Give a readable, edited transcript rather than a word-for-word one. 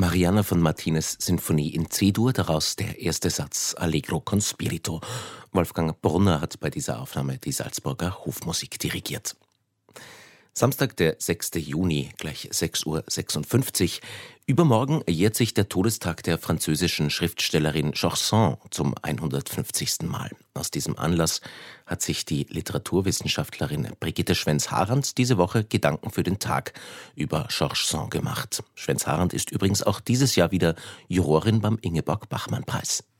Marianna von Martinez Sinfonie in C-Dur, daraus der erste Satz Allegro con spirito. Wolfgang Brunner hat bei dieser Aufnahme die Salzburger Hofmusik dirigiert. Samstag, der 6. Juni, gleich 6:56 Uhr. Übermorgen jährt sich der Todestag der französischen Schriftstellerin Georges Sand zum 150. Mal. Aus diesem Anlass hat sich die Literaturwissenschaftlerin Brigitte Schwenz-Harand diese Woche Gedanken für den Tag über Georges Sand gemacht. Schwenz-Harand ist übrigens auch dieses Jahr wieder Jurorin beim Ingeborg-Bachmann-Preis.